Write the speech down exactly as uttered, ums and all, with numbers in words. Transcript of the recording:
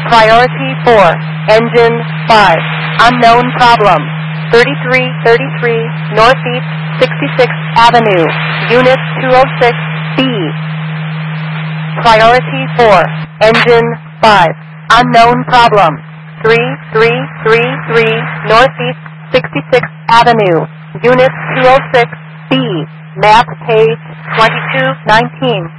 Priority four, Engine five, unknown problem, thirty-three thirty-three Northeast sixty-sixth Avenue, Unit two oh six B. Priority four, Engine five, unknown problem, three three three three Northeast sixty-sixth Avenue, Unit two oh six B, map page twenty-two nineteen.